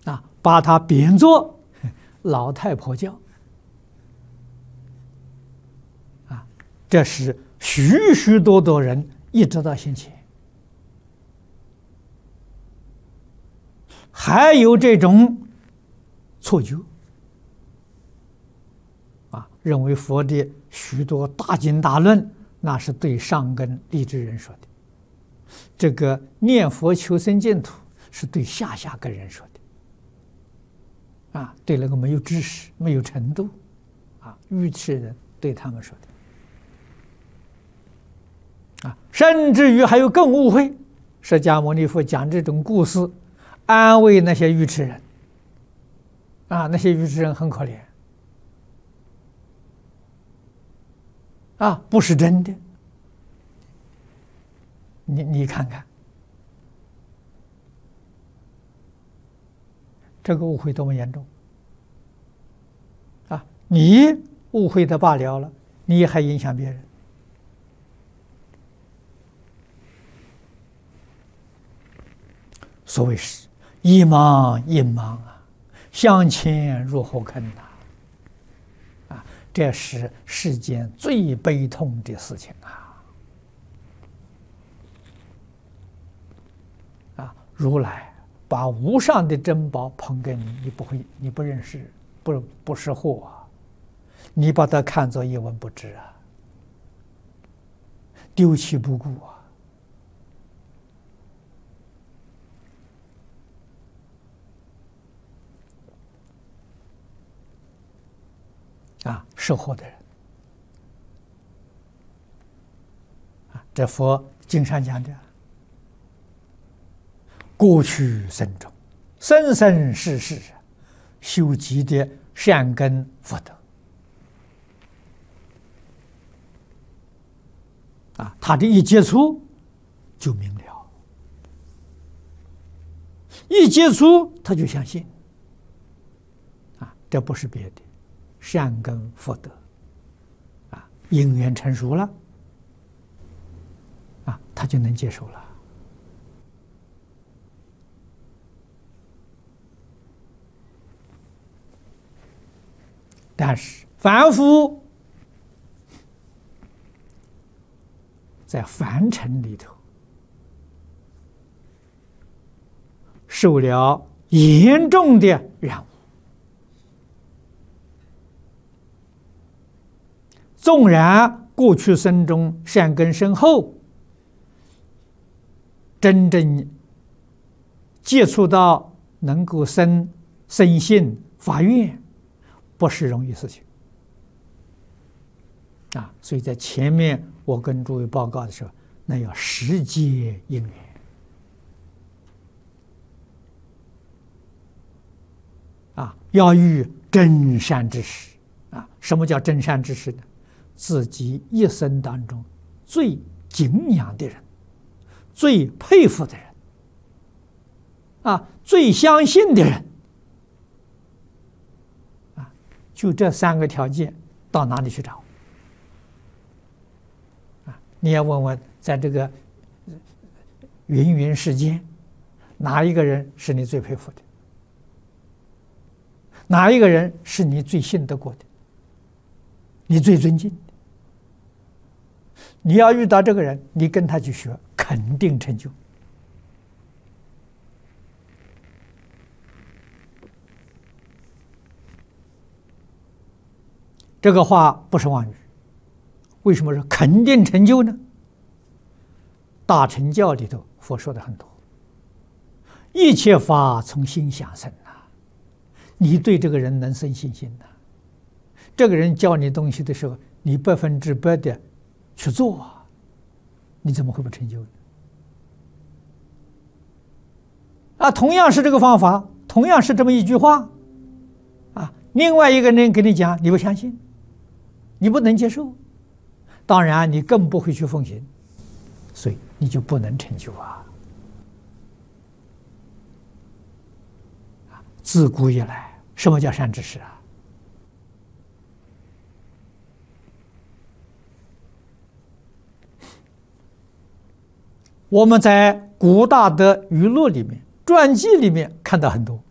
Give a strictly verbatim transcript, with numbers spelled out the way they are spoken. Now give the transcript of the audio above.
啊，把它贬作老太婆教。啊，这是许许多多人一直到现前还有这种错觉。啊，认为佛的许多大经大论，那是对上根立志人说的；这个念佛求生净土是对下下根人说的。啊，对那个没有知识、没有程度、啊愚痴人，对他们说的。啊，甚至于还有更误会，释迦牟尼佛讲这种故事，安慰那些愚痴人。啊，那些愚痴人很可怜。啊，不是真的。你你看看，这个误会多么严重！啊，你误会的罢了了，你还影响别人。所谓是一盲一盲啊，向前如何堪呐！啊，这是世间最悲痛的事情啊！啊，如来把无上的珍宝捧给你，你不会，你不认识，不不识货啊！你把它看作一文不值啊，丢弃不顾啊！啊，识货的人啊，这佛经上讲的，过去生中，生生世世修积的善根福德啊，他这一接触就明了，一接触他就相信啊，这不是别的。善根福德，啊，因缘成熟了，啊，他就能接受了。但是凡夫在凡尘里头受了严重的染污。纵然过去生中善根深厚，真正接触到能够生生信发愿，不是容易事情啊！所以在前面我跟诸位报告的时候，那要时节因缘啊，要遇真善之时啊！什么叫真善之时呢？自己一生当中最敬仰的人，最佩服的人，啊，最相信的人，啊，就这三个条件，到哪里去找？啊，你要问问，在这个芸芸世间，哪一个人是你最佩服的？哪一个人是你最信得过的？你最尊敬的？你要遇到这个人，你跟他去学，肯定成就。这个话不是妄语。为什么是肯定成就呢？大乘教里头佛说的很多，一切法从心想生呐。你对这个人能生信心呐？这个人教你东西的时候，你百分之百的去做啊，你怎么会不成就呢？啊，同样是这个方法，同样是这么一句话，啊，另外一个人跟你讲，你不相信，你不能接受，当然你更不会去奉行，所以你就不能成就啊。自古以来，什么叫善知识啊？我们在古大德语录里面、传记里面看到很多